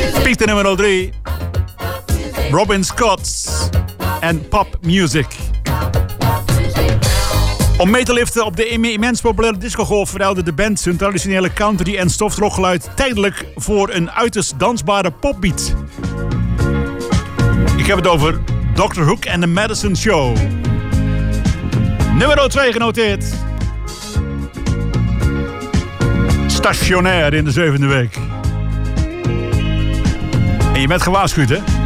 Piste nummer 3. Robin Scott en Pop Music. Om mee te liften op de immens populaire discogolf verruilde de band zijn traditionele country- en softrockgeluid tijdelijk voor een uiterst dansbare popbeat. Ik heb het over Dr. Hook en The Madison Show. Nummer 2 genoteerd. Stationair in de 7e week. En je bent gewaarschuwd, hè?